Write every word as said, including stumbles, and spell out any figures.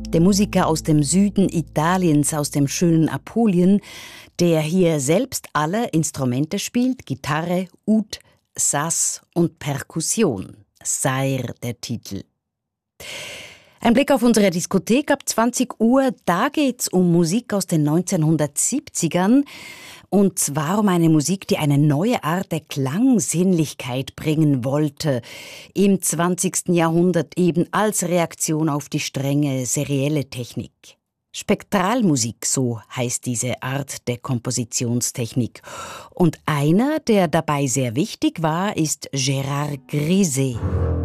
der Musiker aus dem Süden Italiens, aus dem schönen Apulien, der hier selbst alle Instrumente spielt, Gitarre, Ud, Sass und Perkussion. Sair der Titel. Ein Blick auf unsere Diskothek ab zwanzig Uhr, da geht's um Musik aus den neunzehnhundertsiebzigern. Und zwar um eine Musik, die eine neue Art der Klangsinnlichkeit bringen wollte. Im zwanzigsten Jahrhundert eben als Reaktion auf die strenge serielle Technik. Spektralmusik, so heißt diese Art der Kompositionstechnik. Und einer, der dabei sehr wichtig war, ist Gérard Griset.